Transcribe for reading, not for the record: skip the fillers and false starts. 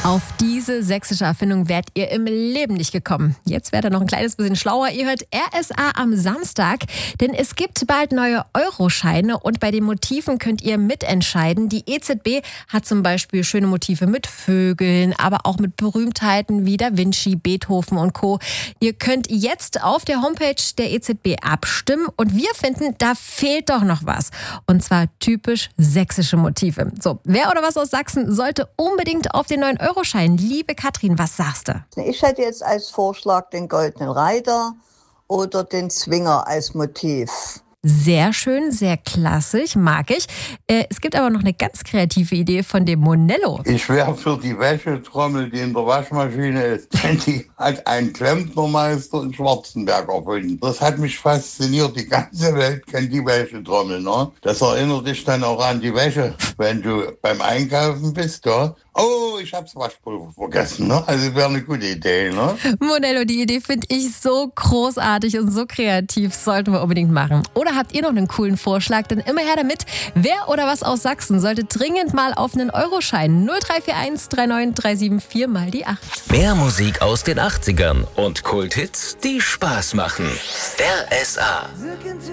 Auf diese sächsische Erfindung wärt ihr im Leben nicht gekommen. Jetzt werdet ihr noch ein kleines bisschen schlauer. Ihr hört RSA am Samstag, denn es gibt bald neue Euroscheine und bei den Motiven könnt ihr mitentscheiden. Die EZB hat zum Beispiel schöne Motive mit Vögeln, aber auch mit Berühmtheiten wie Da Vinci, Beethoven und Co. Ihr könnt jetzt auf der Homepage der EZB abstimmen und wir finden, da fehlt doch noch was. Und zwar typisch sächsische Motive. So, wer oder was aus Sachsen sollte unbedingt auf den neuen Euroschein? Liebe Katrin, was sagst du? Ich hätte jetzt als Vorschlag den Goldenen Reiter oder den Zwinger als Motiv. Sehr schön, sehr klassisch, mag ich. Es gibt aber noch eine ganz kreative Idee von dem Monello. Ich wäre für die Wäschetrommel, die in der Waschmaschine ist. Die hat ein Klempnermeister in Schwarzenberg erfunden. Das hat mich fasziniert. Die ganze Welt kennt die Wäschetrommel. Ne? Das erinnert dich dann auch an die Wäsche, wenn du beim Einkaufen bist. Ja? Oh, ich hab's Waschpulver vergessen. Ne? Also wäre eine gute Idee. Ne? Monello, die Idee finde ich so großartig und so kreativ. Sollten wir unbedingt machen. Oder habt ihr noch einen coolen Vorschlag? Dann immer her damit. Wer oder was aus Sachsen sollte dringend mal auf einen Euroschein? 0341 39 374 mal die 8. Mehr Musik aus den 80ern und Kulthits, die Spaß machen. RSA.